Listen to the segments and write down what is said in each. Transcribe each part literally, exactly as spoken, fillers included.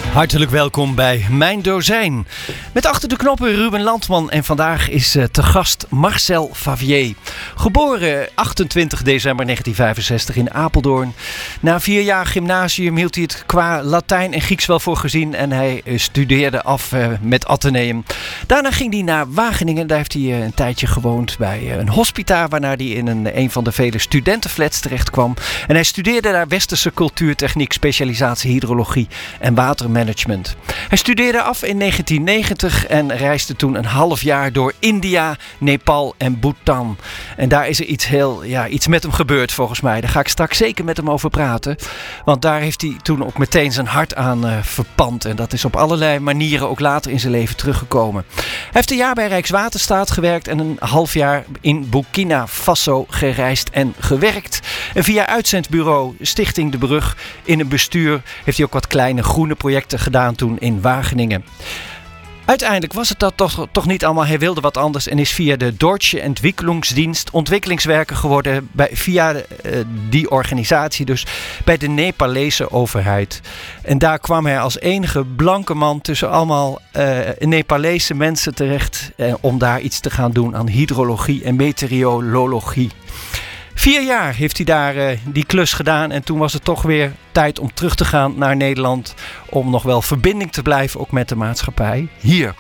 Hartelijk welkom bij Mijn Dozijn. Met achter de knoppen Ruben Landman en vandaag is uh, te gast Marcel Favier. Geboren achtentwintig december negentien vijfenzestig in Apeldoorn. Na vier jaar gymnasium hield hij het qua Latijn en Grieks wel voor gezien en hij uh, studeerde af uh, met Atheneum. Daarna ging hij naar Wageningen, daar heeft hij uh, een tijdje gewoond bij uh, een hospita, waarna hij in een, een van de vele studentenflats terecht kwam. En hij studeerde daar westerse cultuurtechniek, specialisatie hydrologie en watermanagement. Hij studeerde af in negentien negentig en reisde toen een half jaar door India, Nepal en Bhutan. En daar is er iets, heel, ja, iets met hem gebeurd volgens mij. Daar ga ik straks zeker met hem over praten. Want daar heeft hij toen ook meteen zijn hart aan uh, verpand. En dat is op allerlei manieren ook later in zijn leven teruggekomen. Hij heeft een jaar bij Rijkswaterstaat gewerkt en een half jaar in Burkina Faso gereisd en gewerkt. En via uitzendbureau Stichting De Brug in een bestuur heeft hij ook wat kleine groene projecten gedaan toen in Wageningen. Uiteindelijk was het dat toch, toch niet allemaal. Hij wilde wat anders en is via de Deutsche Entwicklungsdienst ontwikkelingswerker geworden bij, via uh, die organisatie, dus bij de Nepalese overheid. En daar kwam hij als enige blanke man tussen allemaal uh, Nepalese mensen terecht uh, om daar iets te gaan doen aan hydrologie en meteorologie. Vier jaar heeft hij daar uh, die klus gedaan en toen was het toch weer tijd om terug te gaan naar Nederland. Om nog wel verbinding te blijven, ook met de maatschappij hier.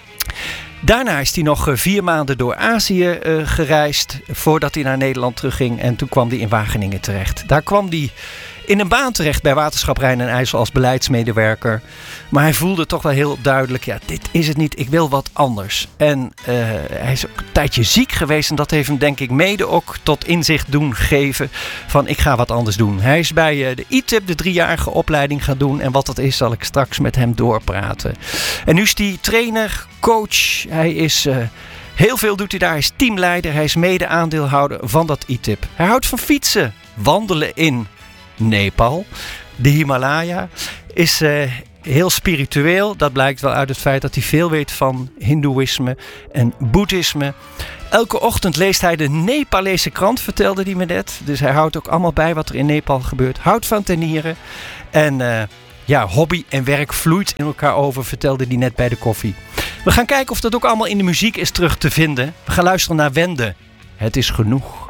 Daarna is hij nog uh, vier maanden door Azië uh, gereisd voordat hij naar Nederland terugging. En toen kwam hij in Wageningen terecht. Daar kwam hij in een baan terecht bij Waterschap Rijn en IJssel als beleidsmedewerker. Maar hij voelde toch wel heel duidelijk, ja, dit is het niet, ik wil wat anders. En uh, hij is ook een tijdje ziek geweest en dat heeft hem denk ik mede ook tot inzicht doen geven van ik ga wat anders doen. Hij is bij uh, de I T I P de driejarige opleiding gaan doen en wat dat is zal ik straks met hem doorpraten. En nu is hij trainer, coach, hij is... Uh, Heel veel doet hij daar. Hij is teamleider. Hij is mede-aandeelhouder van dat I T I P. Hij houdt van fietsen, wandelen in Nepal. De Himalaya is uh, heel spiritueel. Dat blijkt wel uit het feit dat hij veel weet van hindoeïsme en boeddhisme. Elke ochtend leest hij de Nepalese krant, vertelde hij me net. Dus hij houdt ook allemaal bij wat er in Nepal gebeurt. Houdt van tenieren. En uh, ja, hobby en werk vloeit in elkaar over, vertelde hij net bij de koffie. We gaan kijken of dat ook allemaal in de muziek is terug te vinden. We gaan luisteren naar Wende. Het is genoeg.